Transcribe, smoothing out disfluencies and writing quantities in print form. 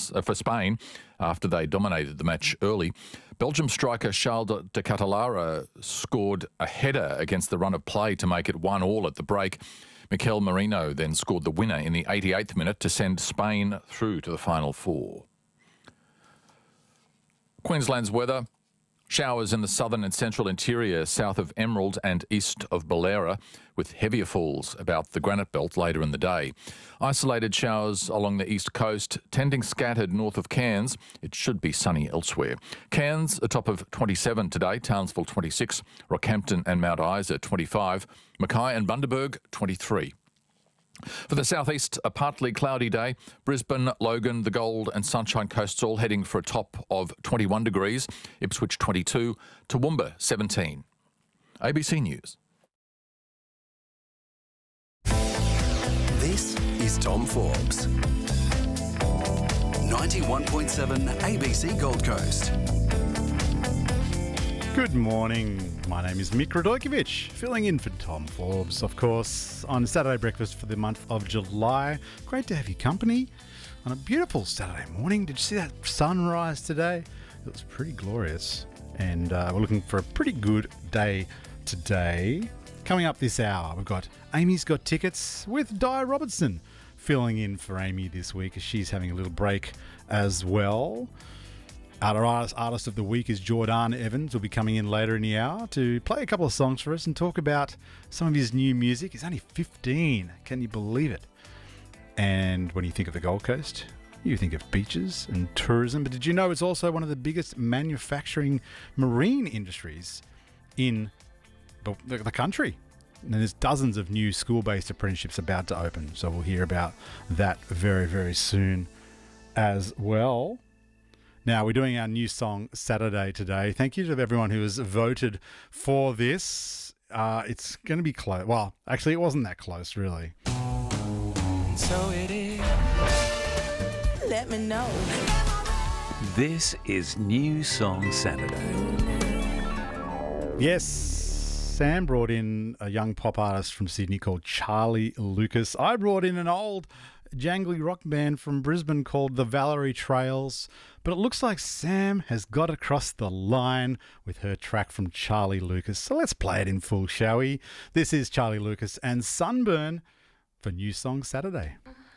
for Spain after they dominated the match early. Belgium striker Charles de Catalara scored a header against the run of play to make it 1-1 at the break. Mikel Merino then scored the winner in the 88th minute to send Spain through to the final four. Queensland's weather. Showers in the southern and central interior, south of Emerald and east of Ballera, with heavier falls about the Granite Belt later in the day. Isolated showers along the east coast, tending scattered north of Cairns. It should be sunny elsewhere. Cairns, a top of 27 today, Townsville 26, Rockhampton and Mount Isa 25, Mackay and Bundaberg 23. For the southeast, a partly cloudy day. Brisbane, Logan, the Gold and Sunshine Coasts all heading for a top of 21 degrees. Ipswich 22, Toowoomba 17. ABC News. This is Tom Forbes. 91.7 ABC Gold Coast. Good morning. My name is Mick Radojkovic, filling in for Tom Forbes, of course, on Saturday breakfast for the month of July. Great to have your company on a beautiful Saturday morning. Did you see that sunrise today? It was pretty glorious. And we're looking for a pretty good day today. Coming up this hour, we've got Amy's Got Tickets with Di Robertson filling in for Amy this week as she's having a little break as well. Our artist of the week is Jordan Evans. Will be coming in later in the hour to play a couple of songs for us and talk about some of his new music. He's only 15. Can you believe it? And when you think of the Gold Coast, you think of beaches and tourism. But did you know it's also one of the biggest manufacturing marine industries in the country? And there's dozens of new school-based apprenticeships about to open. So we'll hear about that very, very soon as well. Now, we're doing our new song Saturday today. Thank you to everyone who has voted for this. It's going to be close. Well, actually, it wasn't that close, really. So it is. Let me know. This is New Song Saturday. Yes, Sam brought in a young pop artist from Sydney called Charlie Lucas. I brought in an old jangly rock band from Brisbane called the Valerie Trails, but it looks like Sam has got across the line with her track from Charlie Lucas. So let's play it in full, shall we? This is Charlie Lucas and Sunburn for New Song Saturday.